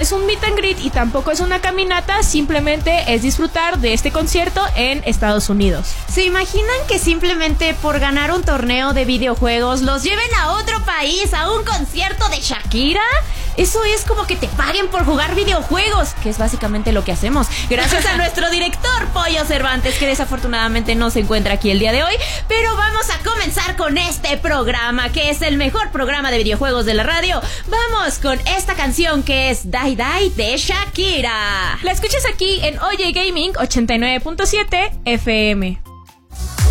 es un meet and greet y tampoco es una caminata, simplemente es disfrutar de este concierto en Estados Unidos. ¿Se imaginan que simplemente por ganar un torneo de videojuegos los lleven a otro país a un concierto de Shakira? Eso es como que te paguen por jugar videojuegos, que es básicamente lo que hacemos. Gracias a nuestro director Pollo Cervantes, que desafortunadamente no se encuentra aquí el día de hoy. Pero vamos a comenzar con este programa, que es el mejor programa de videojuegos de la radio. Vamos con esta canción que es Die Die de Shakira. La escuchas aquí en Oye Gaming 89.7 FM.